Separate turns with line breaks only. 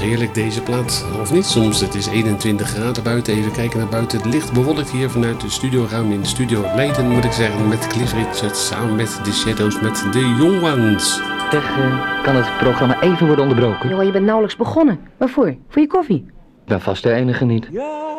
heerlijk deze plaat, of niet soms? Het is 21 graden buiten. Even kijken naar buiten. Het licht bewolkt hier vanuit de studioruimte in de studio Leiden, moet ik zeggen. Met Cliff Richard samen met The Shadows, met The Young Ones.
Zeg, kan het programma even worden onderbroken?
Joh, je bent nauwelijks begonnen. Waarvoor? Voor je koffie?
Ik ben vast de enige niet.
Ja.